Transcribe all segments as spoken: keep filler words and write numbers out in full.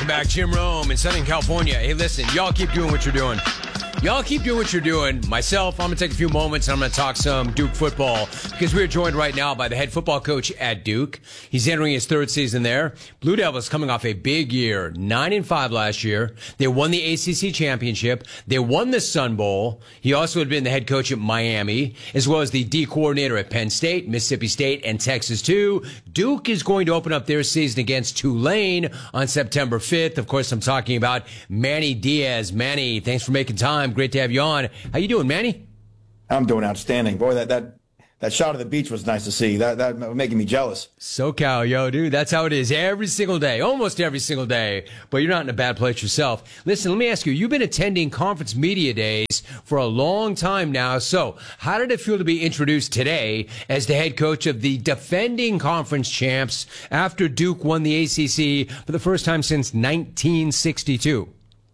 Welcome back, Jim Rome in Southern California. Hey, listen, y'all keep doing what you're doing. Y'all keep doing what you're doing. Myself, I'm going to take a few moments and I'm going to talk some Duke football because we're joined right now by the head football coach at Duke. He's entering his third season there. Blue Devils coming off a big year, nine and five last year. They won the A C C championship. They won the Sun Bowl. He also had been the head coach at Miami, as well as the D coordinator at Penn State, Mississippi State, and Texas too. Duke is going to open up their season against Tulane on September fifth. Of course, I'm talking about Manny Diaz. Manny, thanks for making time. Great to have you on. How you doing, Manny? I'm doing outstanding. Boy, that that that shot of the beach was nice to see. That that was making me jealous. SoCal, yo, dude, that's how it is every single day, almost every single day. But you're not in a bad place yourself. Listen, let me ask you, you've been attending conference media days for a long time now. So how did it feel to be introduced today as the head coach of the defending conference champs after Duke won the A C C for the first time since nineteen sixty-two?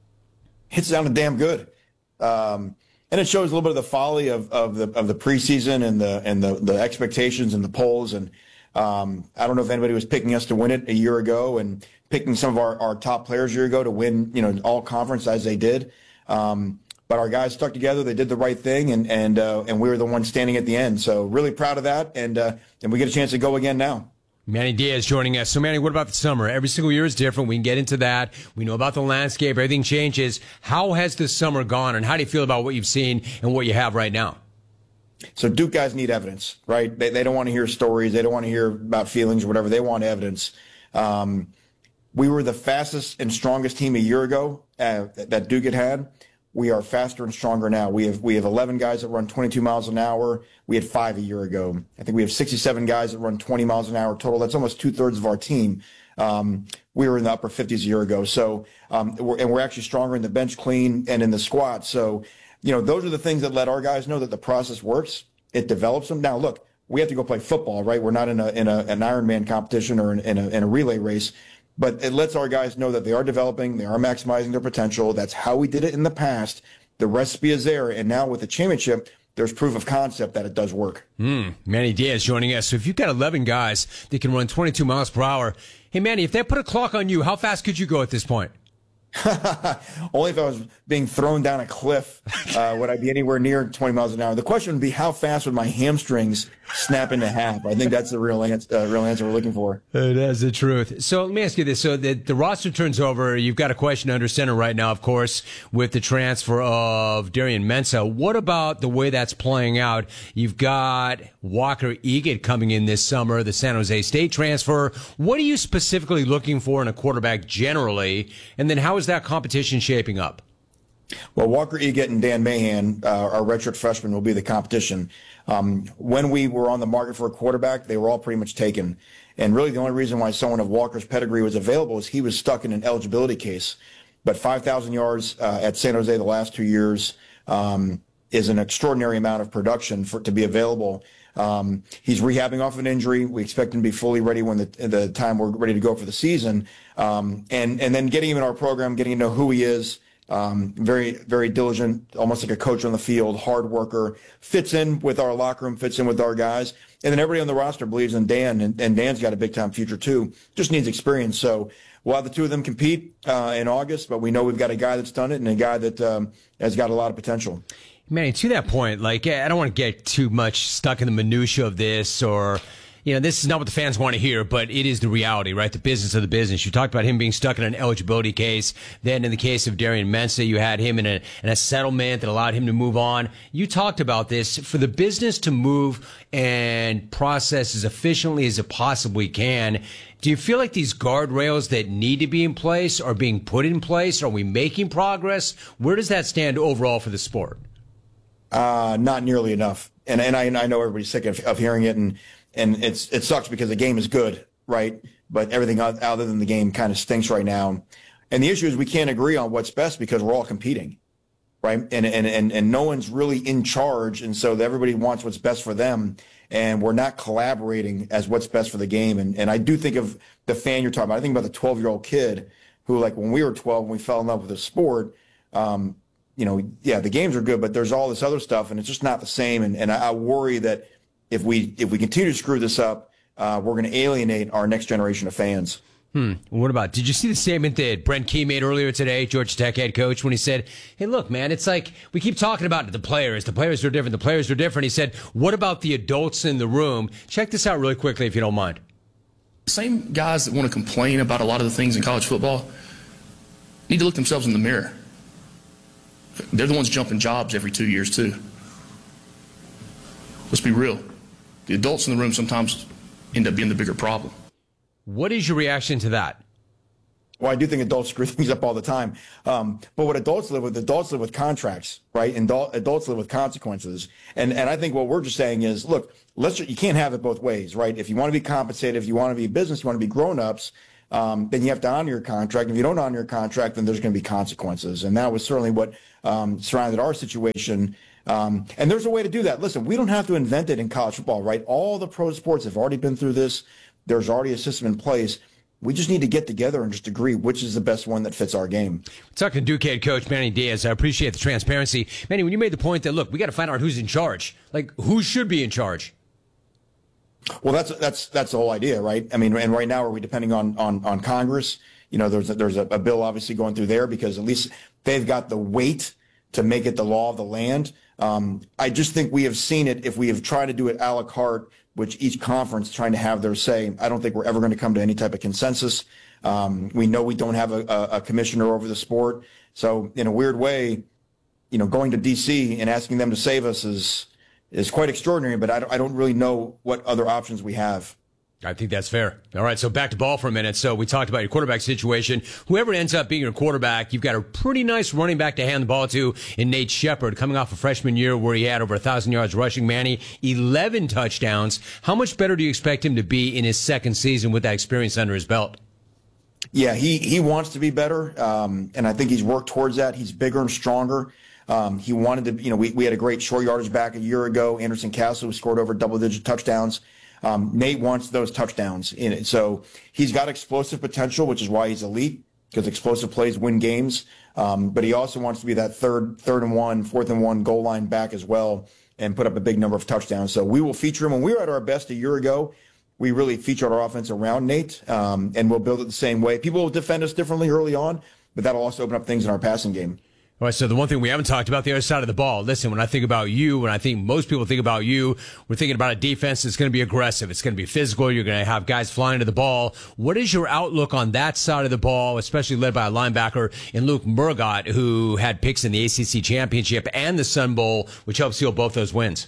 It sounded damn good. Um, and it shows a little bit of the folly of, of the of the preseason and the and the, the expectations and the polls. And um, I don't know if anybody was picking us to win it a year ago and picking some of our, our top players a year ago to win, you know, all conference as they did. Um, but our guys stuck together. They did the right thing, and and uh, and we were the ones standing at the end. So really proud of that. And uh, and we get a chance to go again now. Manny Diaz joining us. So, Manny, what about the summer? Every single year is different. We can get into that. We know about the landscape. Everything changes. How has the summer gone, and how do you feel about what you've seen and what you have right now? So Duke guys need evidence, right? They, they don't want to hear stories. They don't want to hear about feelings or whatever. They want evidence. Um, we were the fastest and strongest team a year ago uh, that Duke had had. We are faster and stronger now. We have we have eleven guys that run twenty-two miles an hour. We had five a year ago. I think we have sixty-seven guys that run twenty miles an hour total. That's almost two-thirds of our team. Um, we were in the upper fifties a year ago. So, um, we're, and we're actually stronger in the bench clean and in the squat. So, you know, those are the things that let our guys know that the process works. It develops them. Now, look, we have to go play football, right? We're not in a in a an Ironman competition or in, in, a, in a relay race. But it lets our guys know that they are developing, they are maximizing their potential. That's how we did it in the past. The recipe is there. And now with the championship, there's proof of concept that it does work. Mm, Manny Diaz joining us. So if you've got eleven guys that can run twenty-two miles per hour, hey, Manny, if they put a clock on you, how fast could you go at this point? Only if I was being thrown down a cliff uh, would I be anywhere near twenty miles an hour. The question would be, how fast would my hamstrings snap into half? I think that's the real answer, uh, real answer we're looking for. Uh, that's the truth. So let me ask you this. So the, the roster turns over. You've got a question under center right now, of course, with the transfer of Darian Mensah. What about the way that's playing out? You've got Walker Egan coming in this summer, the San Jose State transfer. What are you specifically looking for in a quarterback generally? And then how is that competition shaping up? Well, Walker Egan and Dan Mahan, uh, our redshirt freshmen, will be the competition. Um, when we were on the market for a quarterback, they were all pretty much taken. And really the only reason why someone of Walker's pedigree was available is he was stuck in an eligibility case. But five thousand yards uh, at San Jose the last two years um, is an extraordinary amount of production for to be available. Um, he's rehabbing off an injury. We expect him to be fully ready when the, the time we're ready to go for the season. Um, and, and then getting him in our program, getting to know who he is. Um, very, very diligent, almost like a coach on the field, hard worker, fits in with our locker room, fits in with our guys. And then everybody on the roster believes in Dan, and, and Dan's got a big-time future too. Just needs experience. So we'll have the two of them compete uh, in August, but we know we've got a guy that's done it and a guy that um, has got a lot of potential. Manny, to that point, like, I don't want to get too much stuck in the minutia of this or, you know, this is not what the fans want to hear, but it is the reality, right? The business of the business. You talked about him being stuck in an eligibility case. Then in the case of Darian Mensah, you had him in a, in a settlement that allowed him to move on. You talked about this. For the business to move and process as efficiently as it possibly can, do you feel like these guardrails that need to be in place are being put in place? Are we making progress? Where does that stand overall for the sport? Uh, not nearly enough. And, and I, I know everybody's sick of, of hearing it, and, and it's, it sucks because the game is good, right? But everything other than the game kind of stinks right now. And the issue is we can't agree on what's best because we're all competing, right? And, and, and, and no one's really in charge. And so everybody wants what's best for them. And we're not collaborating as what's best for the game. And, and I do think of the fan you're talking about. I think about the twelve-year-old kid who, like, when we were twelve, when we fell in love with the sport, um, you know, yeah, the games are good, but there's all this other stuff, and it's just not the same. And, and I, I worry that if we if we continue to screw this up, uh, we're going to alienate our next generation of fans. Hmm. What about, did you see the statement that Brent Key made earlier today, Georgia Tech head coach, when he said, hey, look, man, it's like we keep talking about the players. The players are different. The players are different. He said, what about the adults in the room? Check this out really quickly, if you don't mind. Same guys that want to complain about a lot of the things in college football need to look themselves in the mirror. They're the ones jumping jobs every two years, too. Let's be real. The adults in the room sometimes end up being the bigger problem. What is your reaction to that? Well, I do think adults screw things up all the time. Um, but what adults live with, adults live with contracts, right? And adult, adults live with consequences. And and I think what we're just saying is, look, let's you can't have it both ways, right? If you want to be compensated, if you want to be a business, you want to be grown-ups, um, then you have to honor your contract. If you don't honor your contract, then there's going to be consequences. And that was certainly what um, surrounded our situation. Um, and there's a way to do that. Listen, we don't have to invent it in college football, right? All the pro sports have already been through this. There's already a system in place. We just need to get together and just agree which is the best one that fits our game. We're talking to Duke head coach Manny Diaz. I appreciate the transparency. Manny, when you made the point that, look, we got to find out who's in charge. Like, who should be in charge? Well, that's that's that's the whole idea, right? I mean, and right now, are we depending on on, on Congress? You know, there's a, there's a, a bill obviously going through there because at least they've got the weight to make it the law of the land. Um, I just think we have seen it if we have tried to do it a la carte, which each conference trying to have their say. I don't think we're ever going to come to any type of consensus. Um, we know we don't have a, a, a commissioner over the sport. So in a weird way, you know, going to D C and asking them to save us is is quite extraordinary, but I don't, I don't really know what other options we have. I think that's fair. All right, so back to ball for a minute. So we talked about your quarterback situation. Whoever ends up being your quarterback, you've got a pretty nice running back to hand the ball to in Nate Shepherd, coming off a freshman year where he had over one thousand yards rushing. Manny, eleven touchdowns. How much better do you expect him to be in his second season with that experience under his belt? Yeah, he, he wants to be better, um, and I think he's worked towards that. He's bigger and stronger. Um, he wanted to, you know, we, we had a great short yardage back a year ago. Anderson Castle, who scored over double-digit touchdowns. Um, Nate wants those touchdowns in it. So he's got explosive potential, which is why he's elite, because explosive plays win games. Um, but he also wants to be that third, third and one, fourth and one goal line back as well and put up a big number of touchdowns. So we will feature him. When we were at our best a year ago, we really featured our offense around Nate, um, and we'll build it the same way. People will defend us differently early on, but that'll also open up things in our passing game. All right, so the one thing we haven't talked about, the other side of the ball. Listen, when I think about you, when I think most people think about you, we're thinking about a defense that's going to be aggressive. It's going to be physical. You're going to have guys flying to the ball. What is your outlook on that side of the ball, especially led by a linebacker in Luke Murgott, who had picks in the A C C Championship and the Sun Bowl, which helped seal both those wins?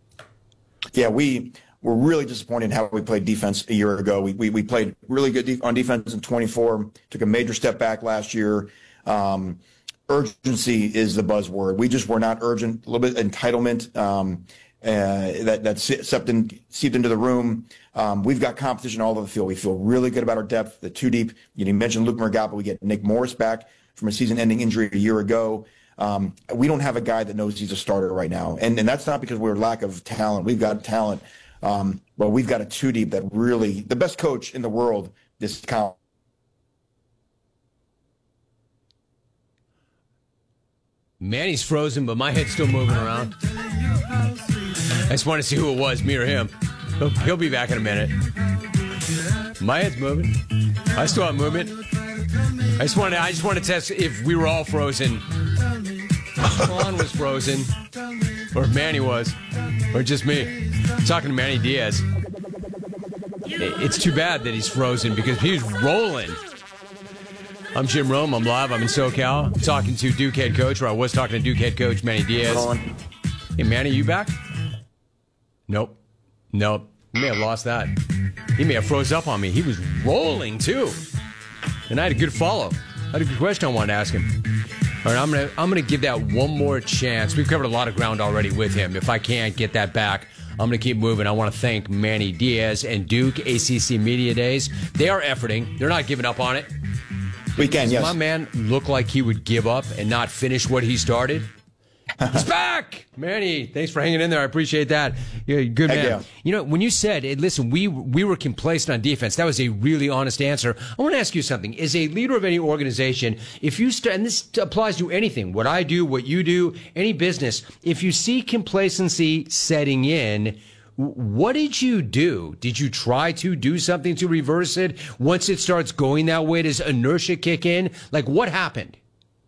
Yeah, we were really disappointed in how we played defense a year ago. We we, we played really good def- on defense in twenty-four, took a major step back last year. Um, Urgency is the buzzword. We just were not urgent. A little bit entitlement um, uh, that that seeped, in, seeped into the room. Um, we've got competition all over the field. We feel really good about our depth. The two deep. You, know, you mentioned Luke Murgott, but we get Nick Morris back from a season-ending injury a year ago. Um, we don't have a guy that knows he's a starter right now, and and that's not because we're lack of talent. We've got talent, um, but we've got a two deep that really the best coach in the world. This count. Manny's frozen, but my head's still moving around. I just want to see who it was, me or him. He'll, he'll be back in a minute. My head's moving. I still have movement. I just want to. I just want to test if we were all frozen. Juan was frozen, or if Manny was, or just me. I'm talking to Manny Diaz. It's too bad that he's frozen because he was rolling. I'm Jim Rome. I'm live. I'm in SoCal. I'm talking to Duke head coach, or I was talking to Duke head coach Manny Diaz. Hey, Manny, you back? Nope. Nope. He may have lost that. He may have froze up on me. He was rolling, too. And I had a good follow. I had a good question I wanted to ask him. All right, I'm going to I'm gonna give that one more chance. We've covered a lot of ground already with him. If I can't get that back, I'm going to keep moving. I want to thank Manny Diaz and Duke A C C Media Days. They are efforting. They're not giving up on it. We can, Does yes. my man look like he would give up and not finish what he started? He's back! Manny, thanks for hanging in there. I appreciate that. You're a good man. Yeah. You know, when you said, listen, we we were complacent on defense, that was a really honest answer. I want to ask you something. As a leader of any organization, if you start, and this applies to anything, what I do, what you do, any business, if you see complacency setting in, What did you do? Did you try to do something to reverse it? Once it starts going that way, does inertia kick in? Like, what happened?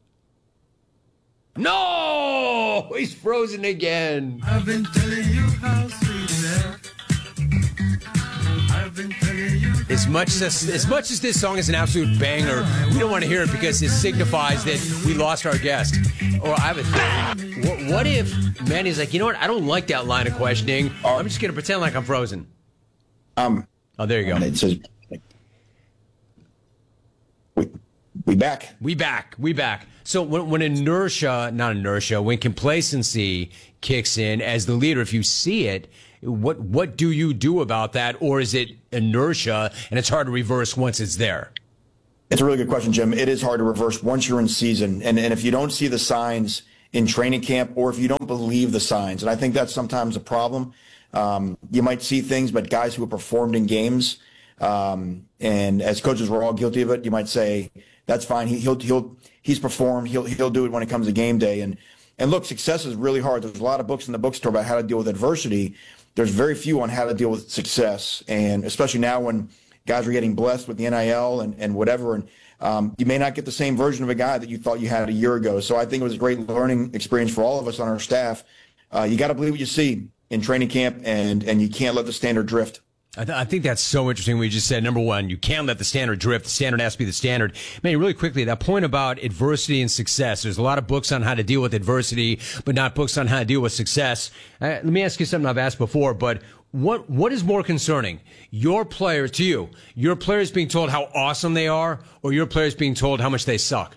No! He's frozen again. I've been telling you how sweet it is. I've been telling you. As much as this, as much as this song is an absolute banger, we don't want to hear it because it signifies that we lost our guest. Or I have a theory. What, what if Manny's like, you know what? I don't like that line of questioning. I'm just going to pretend like I'm frozen. Um. Oh, there you go. It says, we, we back. We back. We back. So when, when inertia, not inertia, when complacency kicks in as the leader, if you see it, what what do you do about that? Or is it inertia and it's hard to reverse once it's there? It's a really good question, Jim. It is hard to reverse once you're in season. And, and if you don't see the signs in training camp or if you don't believe the signs, and I think that's sometimes a problem. Um, you might see things, but guys who have performed in games, um, and as coaches, we're all guilty of it. You might say, that's fine. He, he'll, he'll, he's performed. He'll, he'll do it when it comes to game day. And, and look, success is really hard. There's a lot of books in the bookstore about how to deal with adversity. There's very few on how to deal with success. And especially now when guys are getting blessed with the N I L and, and whatever. And, um, you may not get the same version of a guy that you thought you had a year ago. So I think it was a great learning experience for all of us on our staff. Uh, you got to believe what you see in training camp, and, and you can't let the standard drift. I, th- I think that's so interesting. We just said, number one, you can't let the standard drift. The standard has to be the standard. Man, really quickly, that point about adversity and success. There's a lot of books on how to deal with adversity, but not books on how to deal with success. Uh, let me ask you something I've asked before, but what what is more concerning? Your players, to you, your players being told how awesome they are, or your players being told how much they suck?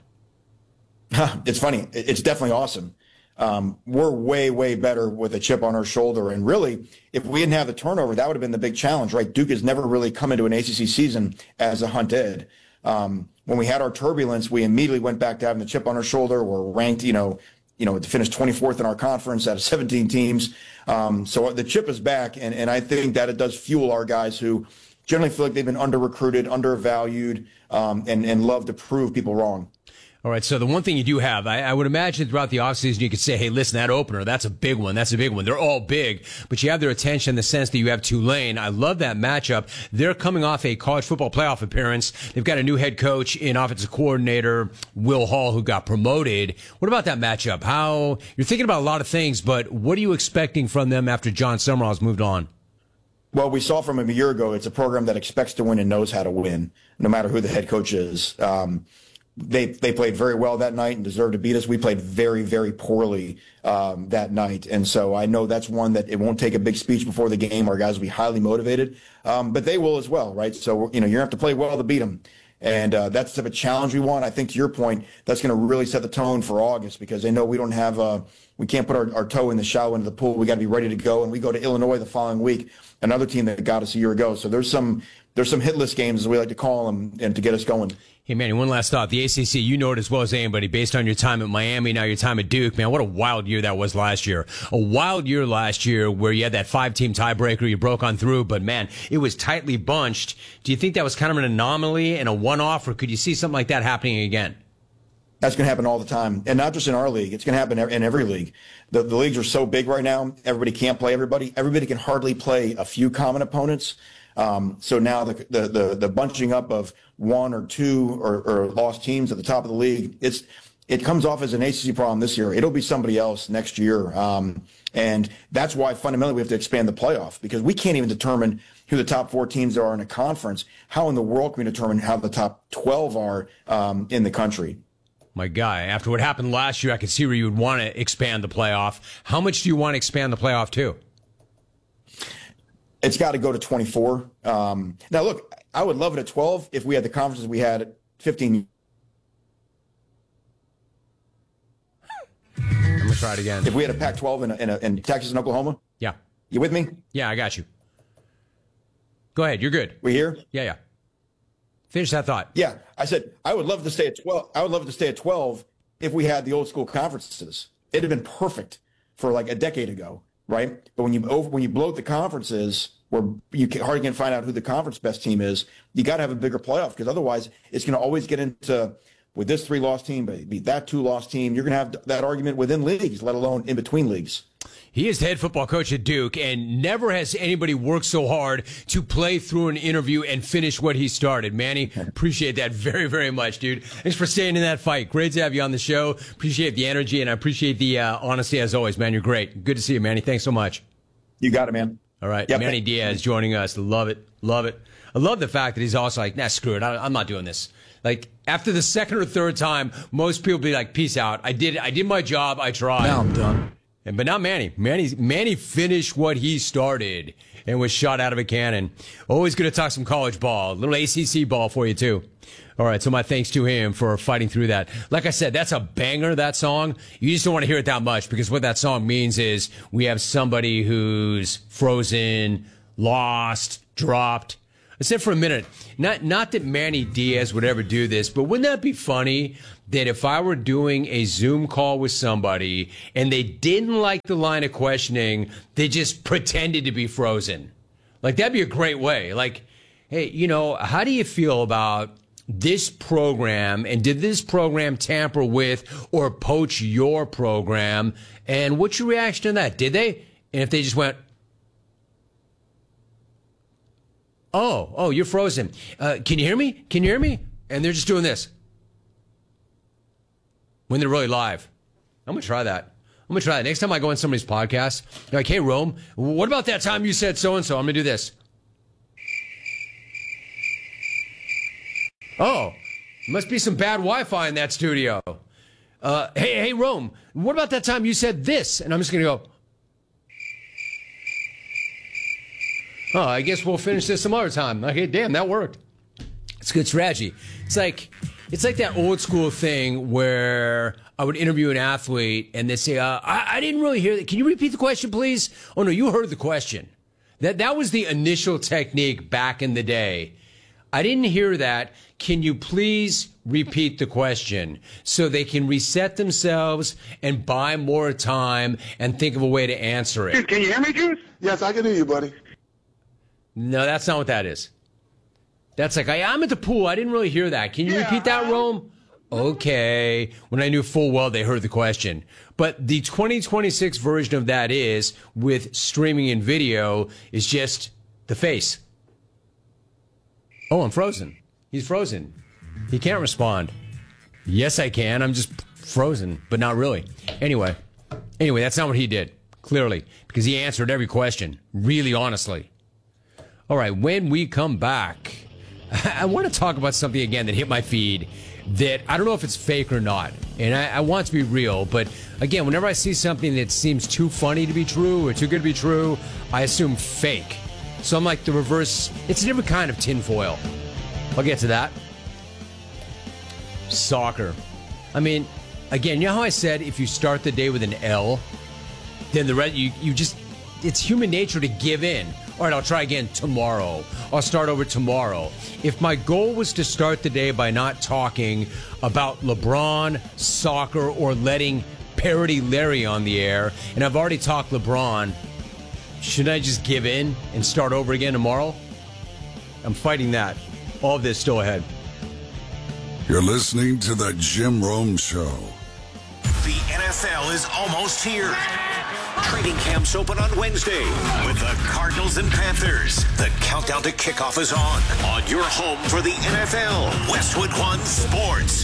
It's funny. It's definitely awesome. Um, we're way, way better with a chip on our shoulder. And really, if we didn't have the turnover, that would have been the big challenge, right? Duke has never really come into an A C C season as a Hunt Ed. Um, when we had our turbulence, we immediately went back to having the chip on our shoulder. We're ranked, you know, you know, to finish twenty-fourth in our conference out of seventeen teams. Um, so the chip is back. And, and I think that it does fuel our guys who generally feel like they've been under-recruited, undervalued, um, and, and love to prove people wrong. All right, so the one thing you do have, I, I would imagine throughout the offseason you could say, hey, listen, that opener, that's a big one. That's a big one. They're all big, but you have their attention in the sense that you have Tulane. I love that matchup. They're coming off a college football playoff appearance. They've got a new head coach in offensive coordinator, Will Hall, who got promoted. What about that matchup? How you're thinking about a lot of things, but what are you expecting from them after John Summerall's moved on? Well, we saw from him a year ago, it's a program that expects to win and knows how to win, no matter who the head coach is. Um, They they played very well that night and deserved to beat us. We played very, very poorly um, that night. And so I know that's one that it won't take a big speech before the game. Our guys will be highly motivated, um, but they will as well, right? So, you know, you're going to have to play well to beat them. And uh, that's the type of challenge we want. I think to your point, that's going to really set the tone for August because they know we don't have uh, we can't put our, our toe in the shallow end of the pool. We got to be ready to go. And we go to Illinois the following week, another team that got us a year ago. So there's some there's some hitless games, as we like to call them, and to get us going. Hey, Manny, one last thought. The A C C, you know it as well as anybody, based on your time at Miami, now your time at Duke. Man, what a wild year that was last year. A wild year last year where you had that five-team tiebreaker you broke on through, but, man, it was tightly bunched. Do you think that was kind of an anomaly and a one-off, or could you see something like that happening again? That's going to happen all the time, and not just in our league. It's going to happen in every league. The, the leagues are so big right now, everybody can't play everybody. Everybody can hardly play a few common opponents. Um, so now the, the, the, the bunching up of one or two or, or lost teams at the top of the league, it's, it comes off as an A C C problem this year. It'll be somebody else next year. Um, and that's why fundamentally we have to expand the playoff because we can't even determine who the top four teams are in a conference. How in the world can we determine how the top twelve are um, in the country? My guy, after what happened last year, I could see where you would want to expand the playoff. How much do you want to expand the playoff to? It's got to go to twenty-four. Um, now, look, I would love it at twelve if we had the conferences we had at fifteen. I'm going to try it again. If we had a Pac twelve in, a, in, a, in Texas and Oklahoma. Yeah. You with me? Yeah, I got you. Go ahead. You're good. We here? Yeah, yeah. Finish that thought. Yeah. I said I would love to stay at twelve. I would love to stay at twelve if we had the old school conferences. It'd have been perfect for like a decade ago. Right, but when you over, when you bloat the conferences, where you can, hardly can find out who the conference best team is, you got to have a bigger playoff because otherwise it's going to always get into with this three loss team, but beat that two loss team. You're going to have that argument within leagues, let alone in between leagues. He is the head football coach at Duke, and never has anybody worked so hard to play through an interview and finish what he started. Manny, appreciate that very, very much, dude. Thanks for staying in that fight. Great to have you on the show. Appreciate the energy, and I appreciate the uh, honesty as always, man. You're great. Good to see you, Manny. Thanks so much. You got it, man. All right. Yep. Manny Diaz joining us. Love it. Love it. I love the fact that he's also like, nah, screw it. I, I'm not doing this. Like, after the second or third time, most people be like, peace out. I did I did my job. I tried. Now I'm done. And, but not Manny. Manny. Manny finished what he started and was shot out of a cannon. Always going to talk some college ball. A little A C C ball for you, too. All right, so my thanks to him for fighting through that. Like I said, that's a banger, that song. You just don't want to hear it that much because what that song means is we have somebody who's frozen, lost, dropped. I said for a minute, not not that Manny Diaz would ever do this, but wouldn't that be funny that if I were doing a Zoom call with somebody and they didn't like the line of questioning, they just pretended to be frozen? Like, that'd be a great way. Like, hey, you know, how do you feel about this program, and did this program tamper with or poach your program? And what's your reaction to that? Did they? And if they just went, oh, oh, you're frozen. Uh, can you hear me? Can you hear me? And they're just doing this when they're really live. I'm going to try that. I'm going to try that. Next time I go on somebody's podcast, they're like, hey, Rome, what about that time you said so-and-so? I'm going to do this. Oh, must be some bad Wi-Fi in that studio. Uh, hey, hey, Rome, what about that time you said this? And I'm just going to go, oh, I guess we'll finish this some other time. Okay, damn, that worked. It's a good strategy. It's like it's like that old school thing where I would interview an athlete and they say, uh, I, I didn't really hear that. Can you repeat the question, please? Oh, no, you heard the question. That that was the initial technique back in the day. I didn't hear that. Can you please repeat the question so they can reset themselves and buy more time and think of a way to answer it? Can you hear me, Juice? Yes, I can hear you, buddy. No, that's not what that is. That's like, I, I'm at the pool. I didn't really hear that. Can you Yeah, repeat that, I- Rome? Okay. When I knew full well they heard the question. But the twenty twenty-six version of that is, with streaming and video, is just the face. Oh, I'm frozen. He's frozen. He can't respond. Yes, I can. I'm just frozen, but not really. Anyway, anyway, that's not what he did, clearly, because he answered every question, really honestly. All right, when we come back, I want to talk about something again that hit my feed that I don't know if it's fake or not, and I, I want it to be real, but again, whenever I see something that seems too funny to be true or too good to be true, I assume fake. So I'm like the reverse. It's a different kind of tinfoil. I'll get to that. Soccer. I mean, again, you know how I said if you start the day with an L, then the rest, you, you just, it's human nature to give in. All right, I'll try again tomorrow. I'll start over tomorrow. If my goal was to start the day by not talking about LeBron, soccer, or letting Parody Larry on the air, and I've already talked LeBron, shouldn't I just give in and start over again tomorrow? I'm fighting that. All of this still ahead. You're listening to The Jim Rome Show. The N F L is almost here. Training camps open on Wednesday with the Cardinals and Panthers. The countdown to kickoff is on. On your home for the N F L, Westwood One Sports.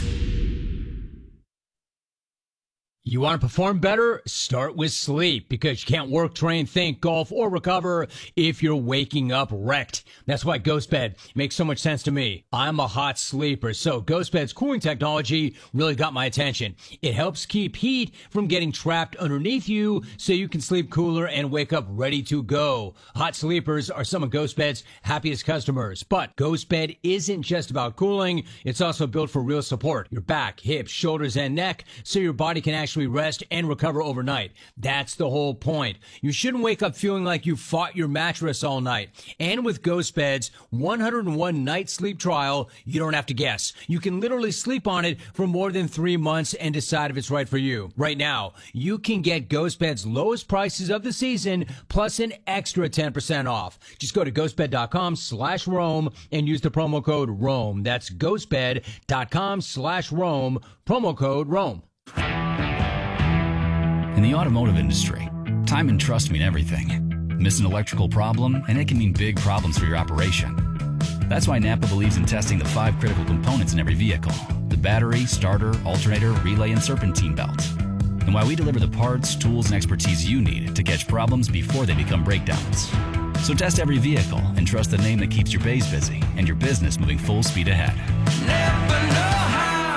You want to perform better? Start with sleep, because you can't work, train, think, golf, or recover if you're waking up wrecked. That's why GhostBed makes so much sense to me. I'm a hot sleeper, so GhostBed's cooling technology really got my attention. It helps keep heat from getting trapped underneath you so you can sleep cooler and wake up ready to go. Hot sleepers are some of GhostBed's happiest customers. But GhostBed isn't just about cooling. It's also built for real support. Your back, hips, shoulders, and neck, so your body can actually rest and recover overnight. That's the whole point. You shouldn't wake up feeling like you fought your mattress all night. And with GhostBed's one hundred one night sleep trial, you don't have to guess. You can literally sleep on it for more than three months and decide if it's right for you. Right now, you can get GhostBed's lowest prices of the season plus an extra ten percent off. Just go to ghostbed.com slash Rome and use the promo code Rome. That's ghostbed.com slash Rome, promo code Rome. In the automotive industry, Time and trust mean everything. Miss an electrical problem, and it can mean big problems for your operation. That's why Napa believes in testing the five critical components in every vehicle: the battery, starter, alternator, relay, and serpentine belt. And why we deliver the parts, tools, and expertise you need to catch problems before they become breakdowns. So test every vehicle and trust the name that keeps your bays busy and your business moving full speed ahead. Never know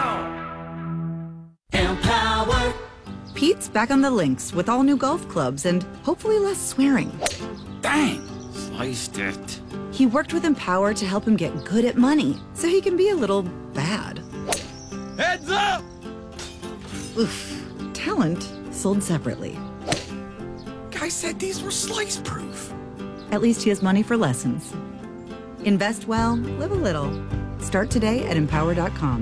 how. Empower. Pete's back on the links with all new golf clubs and hopefully less swearing. Dang, sliced it. He worked with Empower to help him get good at money so he can be a little bad. Heads up! Oof. Talent sold separately. Guy said these were slice proof. At least he has money for lessons. Invest well, live a little. Start today at empower dot com.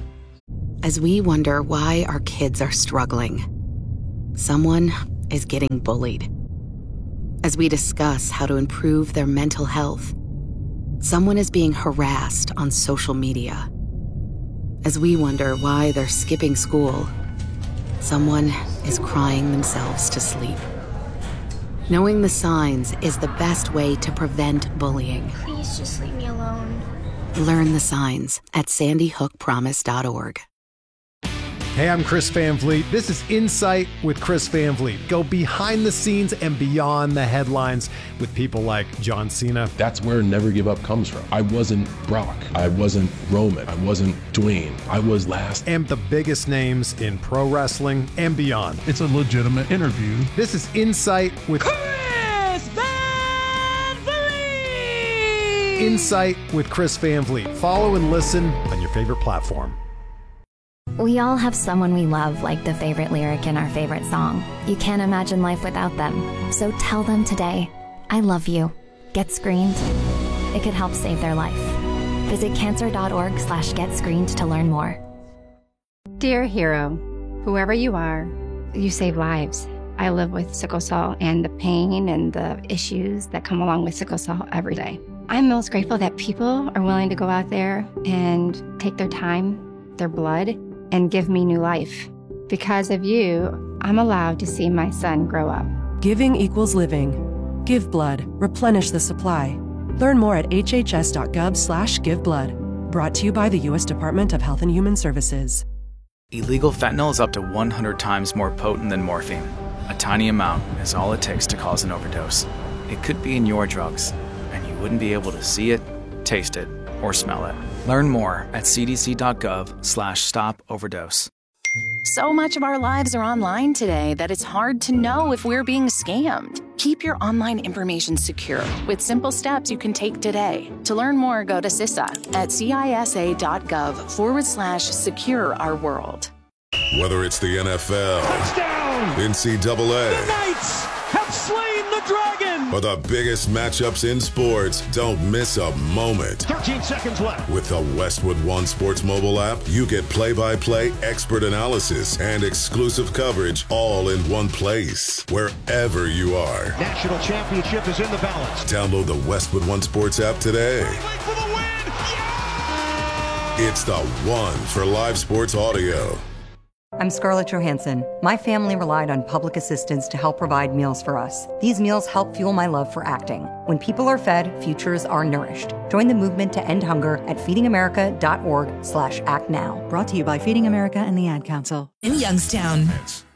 As we wonder why our kids are struggling, someone is getting bullied. As we discuss how to improve their mental health, someone is being harassed on social media. As we wonder why they're skipping school, someone is crying themselves to sleep. Knowing the signs is the best way to prevent bullying. Please just leave me alone. Learn the signs at sandy hook promise dot org. Hey, I'm Chris Van Vliet. This is Insight with Chris Van Vliet. Go behind the scenes and beyond the headlines with people like John Cena. That's where Never Give Up comes from. I wasn't Brock. I wasn't Roman. I wasn't Dwayne. I was last. And the biggest names in pro wrestling and beyond. It's a legitimate interview. This is Insight with Chris Van Vliet! Insight with Chris Van Vliet. Follow and listen on your favorite platform. We all have someone we love, like the favorite lyric in our favorite song. You can't imagine life without them. So tell them today, I love you. Get screened. It could help save their life. Visit cancer dot org slash get screened to learn more. Dear hero, whoever you are, you save lives. I live with sickle cell and the pain and the issues that come along with sickle cell every day. I'm most grateful that people are willing to go out there and take their time, their blood, and give me new life. Because of you, I'm allowed to see my son grow up. Giving equals living. Give blood. Replenish the supply. Learn more at h h s dot gov slash give blood. Brought to you by the U S Department of Health and Human Services. Illegal fentanyl is up to one hundred times more potent than morphine. A tiny amount is all it takes to cause an overdose. It could be in your drugs, and you wouldn't be able to see it, taste it, or smell it. Learn more at c d c dot gov slash stop overdose. So much of our lives are online today that it's hard to know if we're being scammed. Keep your online information secure with simple steps you can take today. To learn more, go to C I S A at c i s a dot gov forward slash secure our world. Whether it's the N F L, touchdown, N C double A, the Knights have slain the dragon, or the biggest matchups in sports, don't miss a moment. thirteen seconds left. With the Westwood One Sports mobile app, you get play-by-play, expert analysis, and exclusive coverage all in one place, wherever you are. National championship is in the balance. Download the Westwood One Sports app today. For the win. Yeah! It's the one for live sports audio. I'm Scarlett Johansson. My family relied on public assistance to help provide meals for us. These meals help fuel my love for acting. When people are fed, futures are nourished. Join the movement to end hunger at feeding america dot org slash act now. Brought to you by Feeding America and the Ad Council. In Youngstown.